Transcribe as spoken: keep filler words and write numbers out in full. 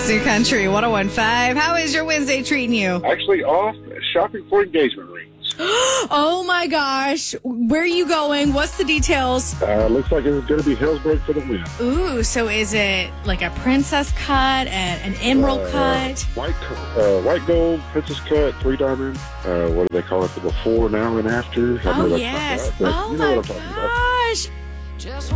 New Country one oh one point five. How is your Wednesday treating you? Actually off shopping for engagement rings. Oh my gosh. Where are you going? What's the details? Uh, looks like it's going to be Hillsburg for the win. Ooh, so is it like a princess cut, and an emerald Uh, cut? White uh, white gold, princess cut, three diamond. Uh, what do they call it? The before, now, and after. I know Oh, that's not yes. right, but Oh you know my what I'm talking about. gosh.